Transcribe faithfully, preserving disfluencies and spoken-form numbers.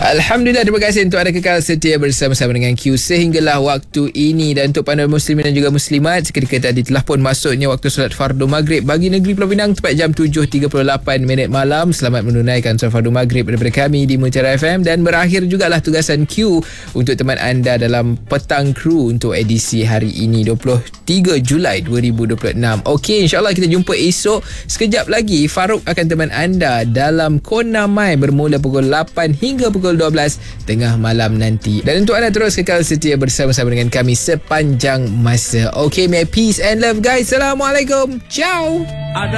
Alhamdulillah, terima kasih untuk anda kekal setia bersama-sama dengan Q sehinggalah waktu ini. Dan untuk para muslimin dan juga muslimat, seketika tadi telah pun masuknya waktu solat fardu maghrib bagi negeri Pulau Pinang tepat jam tujuh tiga puluh lapan minit malam. Selamat menunaikan solat fardu maghrib daripada kami di Mutiara F M. Dan berakhir jugalah tugasan Q untuk teman anda dalam petang kru untuk edisi hari ini dua puluh tiga Julai dua ribu dua puluh enam. Okey, insyaAllah kita jumpa esok. Sekejap lagi Farouk akan teman anda dalam Kona Mai bermula pukul lapan hingga pukul dua belas tengah malam nanti. Dan untuk anda terus kekal setia bersama-sama dengan kami sepanjang masa. Okay, may peace and love guys. Assalamualaikum. Ciao.